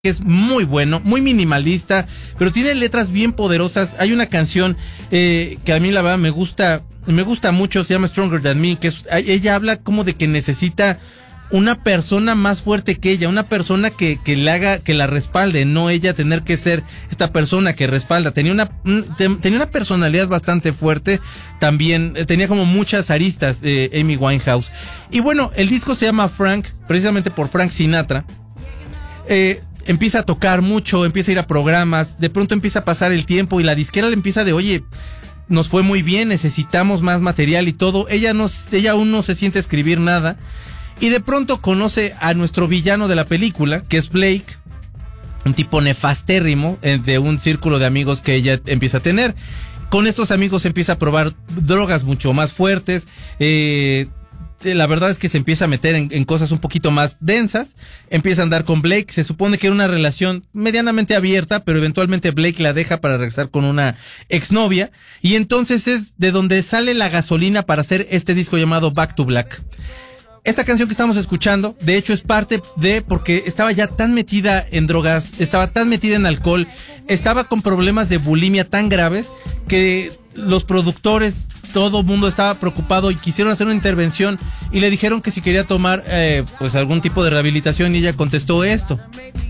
que es muy bueno, muy minimalista, pero tiene letras bien poderosas. Hay una canción que a mí la verdad me gusta mucho, se llama Stronger Than Me, que ella habla como de que necesita una persona más fuerte que ella, una persona que le haga, que la respalde, no ella tener que ser esta persona que respalda. Tenía una personalidad bastante fuerte, también tenía como muchas aristas Amy Winehouse. Y bueno, el disco se llama Frank, precisamente por Frank Sinatra. Empieza a tocar mucho, empieza a ir a programas, de pronto empieza a pasar el tiempo y la disquera le empieza de, oye, nos fue muy bien, necesitamos más material y todo. Ella aún no se siente a escribir nada. Y de pronto conoce a nuestro villano de la película, que es Blake, un tipo nefastérrimo de un círculo de amigos que ella empieza a tener. Con estos amigos empieza a probar drogas mucho más fuertes. La verdad es que se empieza a meter en cosas un poquito más densas. Empieza a andar con Blake. Se supone que era una relación medianamente abierta, pero eventualmente Blake la deja para regresar con una exnovia. Y entonces es de donde sale la gasolina para hacer este disco llamado Back to Black. Esta canción que estamos escuchando, de hecho, es parte de porque estaba ya tan metida en drogas, estaba tan metida en alcohol, estaba con problemas de bulimia tan graves que los productores, todo el mundo estaba preocupado y quisieron hacer una intervención y le dijeron que si quería tomar pues algún tipo de rehabilitación y ella contestó esto.